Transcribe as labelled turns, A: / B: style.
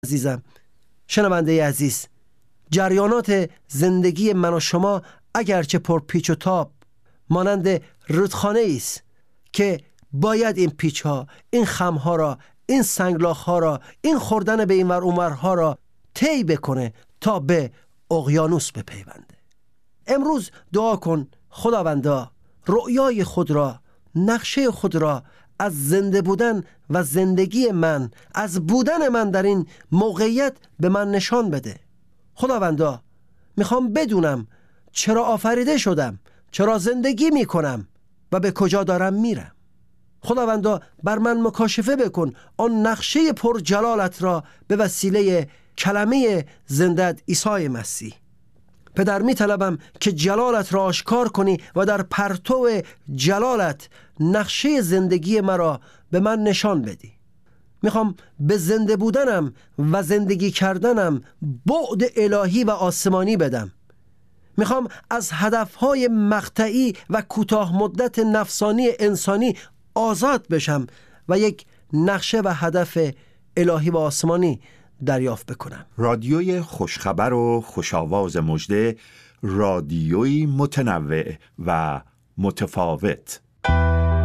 A: عزیزم، شنونده عزیز، جریانات زندگی من و شما اگرچه پر پیچ و تاب مانند رودخانه است که باید این پیچ ها، این خم ها را، این سنگلاخ ها را، این خوردن به این ور اون ورها را طی بکنه تا به اقیانوس بپیونده. امروز دعا کن خداوندا رؤیای خود را، نقشه خود را از زنده بودن و زندگی من، از بودن من در این موقعیت به من نشان بده. خداوندا میخوام بدونم چرا آفریده شدم، چرا زندگی میکنم و به کجا دارم میرم. خداوندا بر من مکاشفه بکن آن نقشه پر جلالت را به وسیله کلمه زنده‌ات عیسی مسیح. پدر می طلبم که جلالت را آشکار کنی و در پرتو جلالت نقشه زندگی مرا به من نشان بدی. میخوام به زنده بودنم و زندگی کردنم بعد الهی و آسمانی بدم. میخوام از هدفهای مقطعی و کوتاه مدت نفسانی انسانی آزاد بشم و یک نقشه و هدف الهی و آسمانی دریافت بکنم.
B: رادیوی خوشخبر و خوشاواز مژده، رادیویی متنوع و متفاوت.